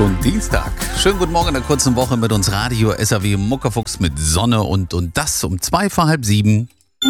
Schon Dienstag. Schönen guten Morgen in der kurzen Woche mit uns Radio SAW Muckerfuchs mit Sonne und das um 6:45.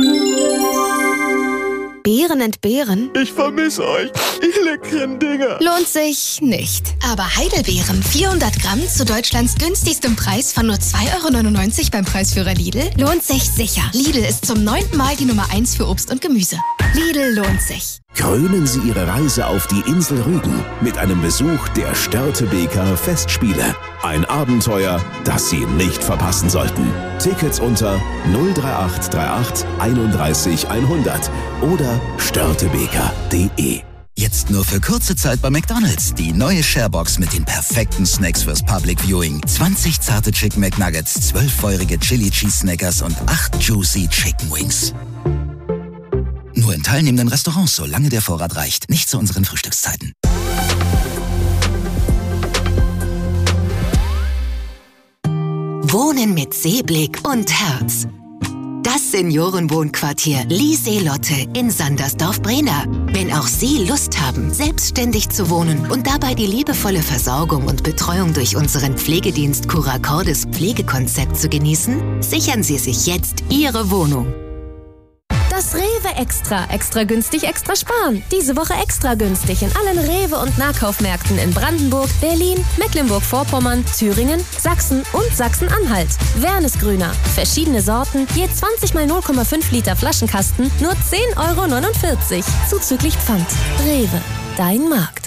Beeren entbehren? Ich vermisse euch, ihr leckeren Dinger. Lohnt sich nicht. Aber Heidelbeeren, 400 Gramm zu Deutschlands günstigstem Preis von nur 2,99 € beim Preisführer Lidl, lohnt sich sicher. Lidl ist zum 9. Mal die Nummer 1 für Obst und Gemüse. Lidl lohnt sich. Krönen Sie Ihre Reise auf die Insel Rügen mit einem Besuch der Störtebeker Festspiele. Ein Abenteuer, das Sie nicht verpassen sollten. Tickets unter 03838 31 100 oder störtebeker.de. Jetzt nur für kurze Zeit bei McDonald's. Die neue Sharebox mit den perfekten Snacks fürs Public Viewing. 20 zarte Chicken McNuggets, 12 feurige Chili Cheese Snackers und 8 Juicy Chicken Wings. Nur in teilnehmenden Restaurants, solange der Vorrat reicht. Nicht zu unseren Frühstückszeiten. Wohnen mit Seeblick und Herz. Das Seniorenwohnquartier Lieseelotte in Sandersdorf-Brenna. Wenn auch Sie Lust haben, selbstständig zu wohnen und dabei die liebevolle Versorgung und Betreuung durch unseren Pflegedienst Curacordes Pflegekonzept zu genießen, sichern Sie sich jetzt Ihre Wohnung. Das Rewe Extra. Extra günstig, extra sparen. Diese Woche extra günstig in allen Rewe- und Nahkaufmärkten in Brandenburg, Berlin, Mecklenburg-Vorpommern, Thüringen, Sachsen und Sachsen-Anhalt. Wernesgrüner. Verschiedene Sorten, je 20 mal 0,5 Liter Flaschenkasten, nur 10,49 €. Zuzüglich Pfand. Rewe. Dein Markt.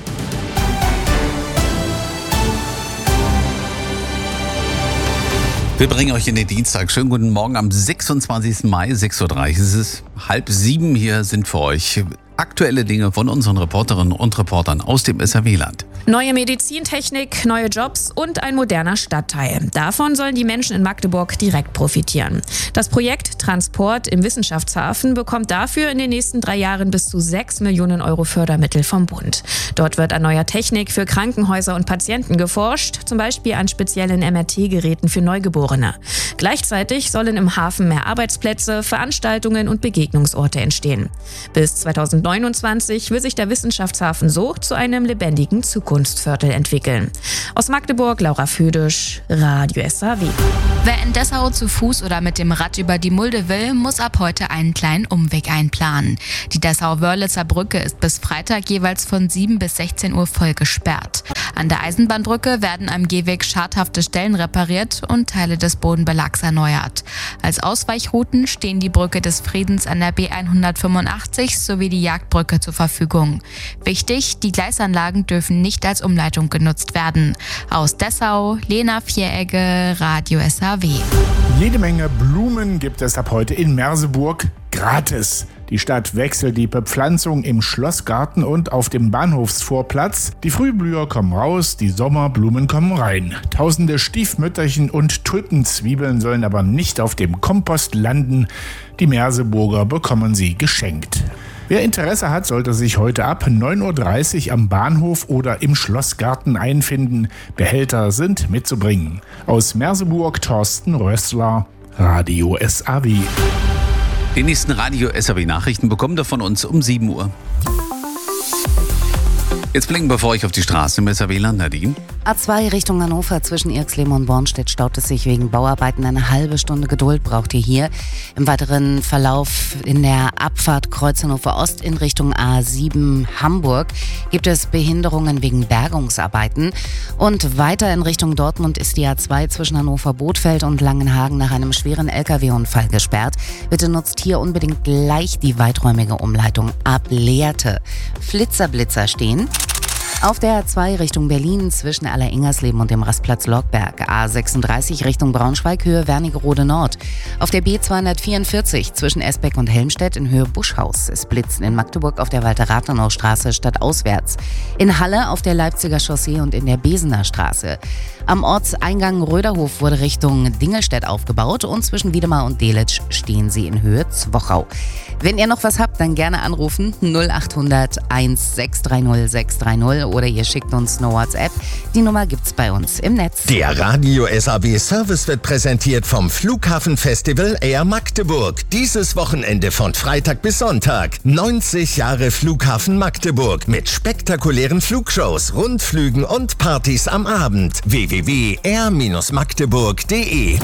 Wir bringen euch in den Dienstag. Schönen guten Morgen am 26. Mai, 6:30 Uhr. Es ist 6:30. Hier sind für euch aktuelle Dinge von unseren Reporterinnen und Reportern aus dem SAW-Land. Neue Medizintechnik, neue Jobs und ein moderner Stadtteil. Davon sollen die Menschen in Magdeburg direkt profitieren. Das Projekt Transport im Wissenschaftshafen bekommt dafür in den nächsten 3 Jahren bis zu 6 Millionen € Fördermittel vom Bund. Dort wird an neuer Technik für Krankenhäuser und Patienten geforscht, zum Beispiel an speziellen MRT-Geräten für Neugeborene. Gleichzeitig sollen im Hafen mehr Arbeitsplätze, Veranstaltungen und Begegnungsorte entstehen. Bis 2029 will sich der Wissenschaftshafen so zu einem lebendigen Zukunftsviertel entwickeln. Aus Magdeburg, Laura Födisch, Radio SAW. Wer in Dessau zu Fuß oder mit dem Rad über die Mulde will, muss ab heute einen kleinen Umweg einplanen. Die Dessau-Wörlitzer Brücke ist bis Freitag jeweils von 7 bis 16 Uhr voll gesperrt. An der Eisenbahnbrücke werden am Gehweg schadhafte Stellen repariert und Teile des Bodenbelags erneuert. Als Ausweichrouten stehen die Brücke des Friedens an der B185 sowie die Jagdbrücke zur Verfügung. Wichtig, die Gleisanlagen dürfen nicht als Umleitung genutzt werden. Aus Dessau, Lena Vieregge, Radio SAW. Jede Menge Blumen gibt es ab heute in Merseburg gratis. Die Stadt wechselt die Bepflanzung im Schlossgarten und auf dem Bahnhofsvorplatz. Die Frühblüher kommen raus, die Sommerblumen kommen rein. Tausende Stiefmütterchen und Tulpenzwiebeln sollen aber nicht auf dem Kompost landen. Die Merseburger bekommen sie geschenkt. Wer Interesse hat, sollte sich heute ab 9:30 Uhr am Bahnhof oder im Schlossgarten einfinden. Behälter sind mitzubringen. Aus Merseburg Thorsten Rössler, Radio SAW. Die nächsten Radio SAW-Nachrichten bekommt ihr von uns um 7 Uhr. Jetzt blicken wir vor euch auf die Straße im SAW-Land. Nadine. A2 Richtung Hannover zwischen Irxleben und Bornstedt staut es sich wegen Bauarbeiten. Eine halbe Stunde Geduld braucht ihr hier. Im weiteren Verlauf in der Abfahrt Kreuz Hannover Ost in Richtung A7 Hamburg gibt es Behinderungen wegen Bergungsarbeiten. Und weiter in Richtung Dortmund ist die A2 zwischen Hannover-Bothfeld und Langenhagen nach einem schweren LKW-Unfall gesperrt. Bitte nutzt hier unbedingt gleich die weiträumige Umleitung ab Lehrte. Flitzer stehen. Auf der A2 Richtung Berlin zwischen Aller-Ingersleben und dem Rastplatz Lockberg. A36 Richtung Braunschweig, Höhe Wernigerode Nord. Auf der B244 zwischen Esbeck und Helmstedt in Höhe Buschhaus. Es blitzen in Magdeburg auf der Walter-Rathenau-Straße stadtauswärts. In Halle auf der Leipziger Chaussee und in der Besener Straße. Am Ortseingang Röderhof wurde Richtung Dingelstedt aufgebaut und zwischen Wiedemar und Delitzsch stehen sie in Höhe Zwochau. Wenn ihr noch was habt, dann gerne anrufen 0800 1630 630 oder ihr schickt uns eine WhatsApp. Die Nummer gibt's bei uns im Netz. Der Radio SAW Service wird präsentiert vom Flughafenfestival Air Magdeburg. Dieses Wochenende von Freitag bis Sonntag. 90 Jahre Flughafen Magdeburg mit spektakulären Flugshows, Rundflügen und Partys am Abend. www.air-magdeburg.de.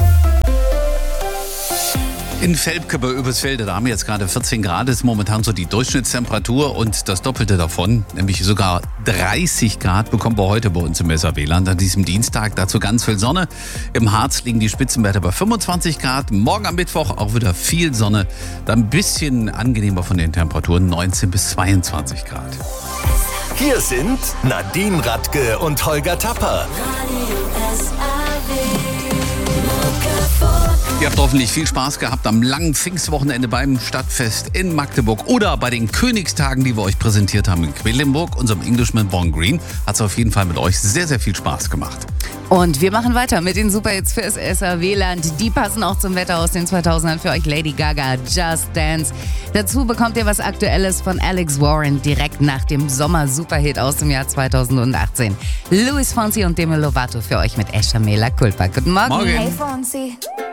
In Velpke bei Oebisfelde, da haben wir jetzt gerade 14 Grad, ist momentan so die Durchschnittstemperatur und das Doppelte davon, nämlich sogar 30 Grad bekommen wir heute bei uns im SAW-Land an diesem Dienstag. Dazu ganz viel Sonne. Im Harz liegen die Spitzenwerte bei 25 Grad. Morgen am Mittwoch auch wieder viel Sonne, dann ein bisschen angenehmer von den Temperaturen, 19 bis 22 Grad. Hier sind Nadine Radke und Holger Tapper. Ihr habt hoffentlich viel Spaß gehabt am langen Pfingstwochenende beim Stadtfest in Magdeburg oder bei den Königstagen, die wir euch präsentiert haben in Quedlinburg, unserem Englishman Born Green. Hat es auf jeden Fall mit euch sehr, sehr viel Spaß gemacht. Und wir machen weiter mit den Superhits fürs SAW-Land. Die passen auch zum Wetter aus den 2000ern für euch. Lady Gaga, Just Dance. Dazu bekommt ihr was Aktuelles von Alex Warren direkt nach dem Sommer-Superhit aus dem Jahr 2018. Luis Fonsi und Demi Lovato für euch mit Escha Mela Culpa. Guten Morgen. Morgen. Hey Fonsi.